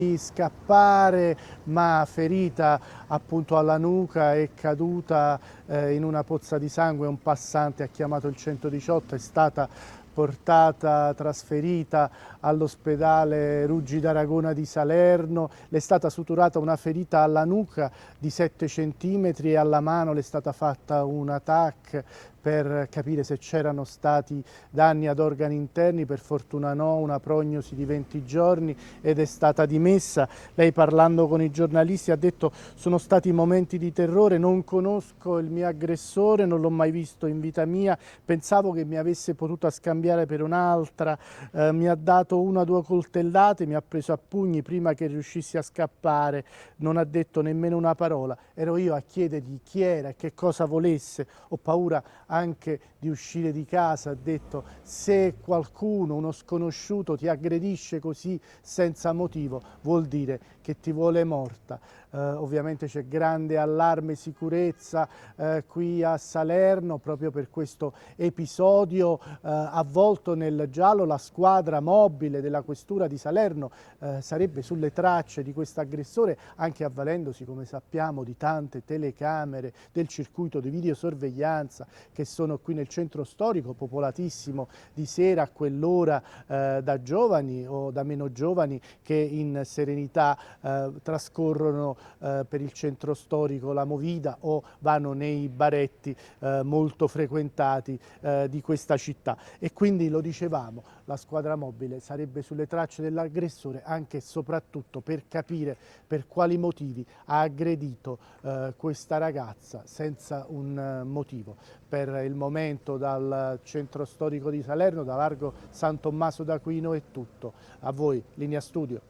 di scappare, ma ferita appunto alla nuca, è caduta in una pozza di sangue. Un passante ha chiamato il 118, è stata portata, trasferita all'ospedale Ruggi d'Aragona di Salerno, le è stata suturata una ferita alla nuca di 7 centimetri e alla mano le è stata fatta una TAC per capire se c'erano stati danni ad organi interni. Per fortuna no, una prognosi di 20 giorni ed è stata dimessa. Lei, parlando con i giornalisti, ha detto: sono stati momenti di terrore, non conosco il mio aggressore, non l'ho mai visto in vita mia, pensavo che mi avesse potuta scambiare per un'altra, mi ha dato una o due coltellate, mi ha preso a pugni prima che riuscissi a scappare, non ha detto nemmeno una parola, ero io a chiedergli chi era e che cosa volesse, ho paura anche di uscire di casa. Ha detto: se qualcuno, uno sconosciuto, ti aggredisce così senza motivo, vuol dire che ti vuole morta. Ovviamente c'è grande allarme sicurezza qui a Salerno proprio per questo episodio avvolto nel giallo. La squadra mobile della questura di Salerno sarebbe sulle tracce di questo aggressore, anche avvalendosi, come sappiamo, di tante telecamere del circuito di videosorveglianza che sono qui nel centro storico, popolatissimo di sera a quell'ora da giovani o da meno giovani che in serenità trascorrono per il centro storico, la Movida, o vanno nei baretti molto frequentati di questa città. E quindi, lo dicevamo, la squadra mobile sarebbe sulle tracce dell'aggressore anche e soprattutto per capire per quali motivi ha aggredito questa ragazza senza un motivo. Per il momento dal centro storico di Salerno, da Largo San Tommaso d'Aquino, è tutto. A voi, linea studio.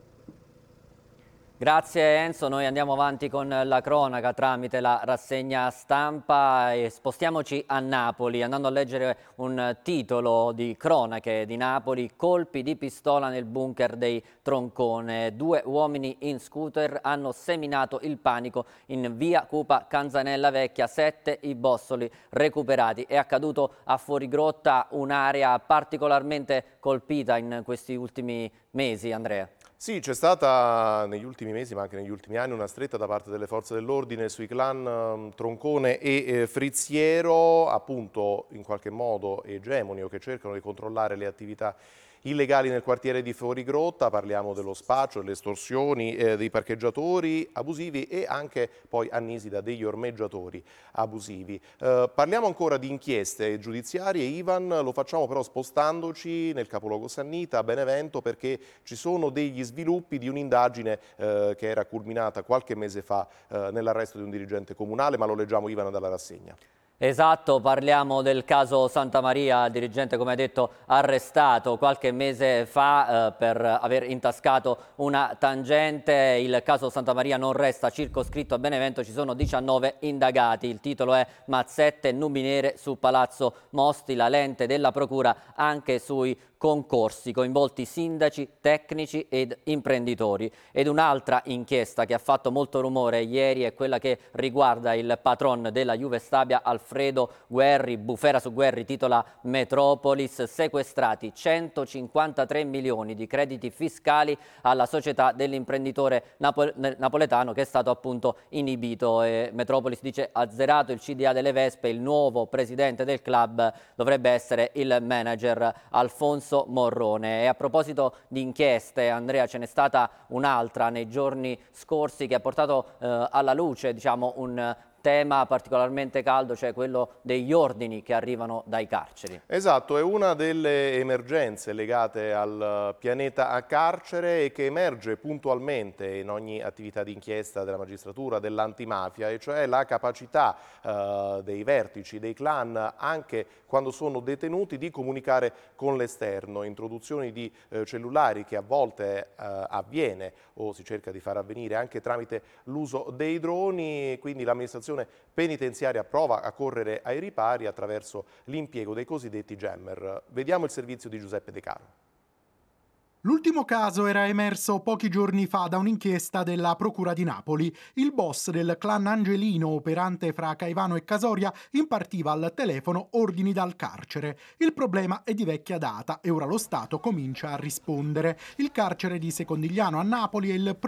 Grazie Enzo, noi andiamo avanti con la cronaca tramite la rassegna stampa e spostiamoci a Napoli, andando a leggere un titolo di cronache di Napoli: colpi di pistola nel bunker dei Troncone. 2 uomini in scooter hanno seminato il panico in via Cupa Canzanella Vecchia, 7 i bossoli recuperati. È accaduto a Fuorigrotta, un'area particolarmente colpita in questi ultimi mesi, Andrea. Sì, c'è stata negli ultimi mesi, ma anche negli ultimi anni, una stretta da parte delle forze dell'ordine sui clan Troncone e Frizziero, appunto in qualche modo egemoni o che cercano di controllare le attività illegali nel quartiere di Fuorigrotta. Parliamo dello spaccio, delle estorsioni, dei parcheggiatori abusivi e anche poi a Nisida degli ormeggiatori abusivi. Parliamo ancora di inchieste giudiziarie, Ivan, lo facciamo però spostandoci nel capoluogo Sannita, a Benevento, perché ci sono degli sviluppi di un'indagine che era culminata qualche mese fa nell'arresto di un dirigente comunale, ma lo leggiamo, Ivan, dalla rassegna. Esatto, parliamo del caso Santa Maria, dirigente, come hai detto, arrestato qualche mese fa per aver intascato una tangente. Il caso Santa Maria non resta circoscritto a Benevento, ci sono 19 indagati. Il titolo è Mazzette, nubi nere su Palazzo Mosti, la lente della procura anche sui concorsi, coinvolti sindaci, tecnici ed imprenditori. Ed un'altra inchiesta che ha fatto molto rumore ieri è quella che riguarda il patron della Juve Stabia, Alfredo Guerri. Bufera su Guerri, titola Metropolis: sequestrati 153 milioni di crediti fiscali alla società dell'imprenditore napoletano, che è stato appunto inibito. Metropolis dice: azzerato il CDA delle Vespe, il nuovo presidente del club dovrebbe essere il manager Alfonso Morrone. E a proposito di inchieste, Andrea, ce n'è stata un'altra nei giorni scorsi che ha portato alla luce, diciamo, un tema particolarmente caldo, cioè quello degli ordini che arrivano dai carceri. Esatto, è una delle emergenze legate al pianeta a carcere e che emerge puntualmente in ogni attività di inchiesta della magistratura, dell'antimafia, e cioè la capacità dei vertici, dei clan, anche quando sono detenuti, di comunicare con l'esterno. Introduzioni di cellulari che a volte avviene o si cerca di far avvenire anche tramite l'uso dei droni, quindi l'amministrazione penitenziaria prova a correre ai ripari attraverso l'impiego dei cosiddetti jammer. Vediamo il servizio di Giuseppe De Caro. L'ultimo caso era emerso pochi giorni fa da un'inchiesta della Procura di Napoli. Il boss del clan Angelino, operante fra Caivano e Casoria, impartiva al telefono ordini dal carcere. Il problema è di vecchia data e ora lo Stato comincia a rispondere. Il carcere di Secondigliano a Napoli è il